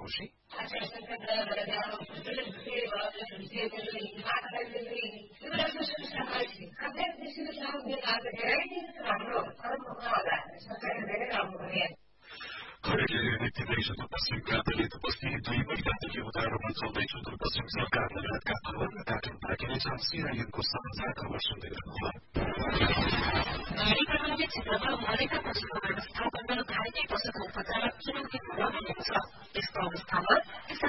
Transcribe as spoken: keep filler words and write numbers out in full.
खुसी खरेले व्यक्तिगत सुदूरपश्चिमका दलित बस्ती दुई महिनादेखि उधारोमा चल्दै सुदूरपश्चिम सरकार लगायतका खबरका कार्टुन पार्टीले छ सीआईएनको समाचार खबर सुन्दै गर्नुभयो भारी प्रभावित क्षेत्रमा मरेका पशुको व्यवस्थापन र घाइते पशुको उपचार चुनौतीपूर्ण बनेको छ। यस्तो अवस्थामा